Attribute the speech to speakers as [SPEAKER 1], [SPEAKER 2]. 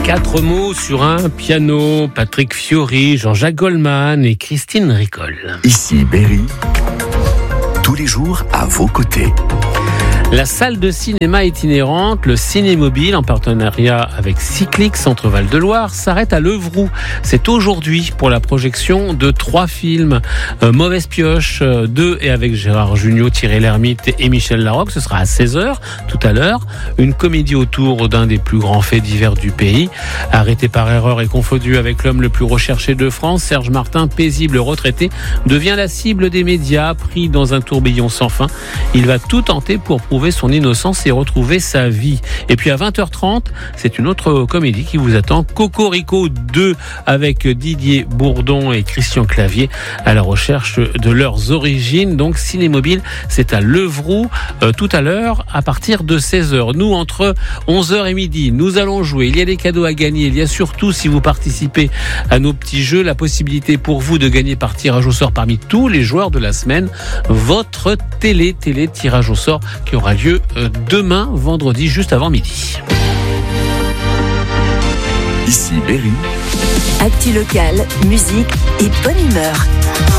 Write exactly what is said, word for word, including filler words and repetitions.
[SPEAKER 1] Quatre mots sur un piano, Patrick Fiori, Jean-Jacques Goldman et Christine Ricol.
[SPEAKER 2] Ici Berry, tous les jours à vos côtés.
[SPEAKER 1] La salle de cinéma itinérante, le Cinémobile, en partenariat avec Cyclic Centre Val-de-Loire, s'arrête à Levroux. C'est aujourd'hui pour la projection de trois films. Euh, Mauvaise pioche, euh, deux et avec Gérard Jugnot, Thierry Lhermitte et Michel Larocque. Ce sera à seize heures tout à l'heure. Une comédie autour d'un des plus grands faits divers du pays. Arrêté par erreur et confondu avec l'homme le plus recherché de France, Serge Martin, paisible retraité, devient la cible des médias, pris dans un tourbillon sans fin. Il va tout tenter pour prouver son innocence et retrouver sa vie. Et puis à vingt heures trente, c'est une autre comédie qui vous attend, Cocorico deux, avec Didier Bourdon et Christian Clavier à la recherche de leurs origines. Donc Cinémobile, c'est à Levroux euh, tout à l'heure à partir de seize heures. Nous, entre onze heures et midi, nous allons jouer. Il y a des cadeaux à gagner. Il y a surtout, si vous participez à nos petits jeux, la possibilité pour vous de gagner par tirage au sort parmi tous les joueurs de la semaine votre télé, télé tirage au sort qui aura lieu demain, vendredi, juste avant midi.
[SPEAKER 2] Ici Berry.
[SPEAKER 3] Actu locale, musique et bonne humeur.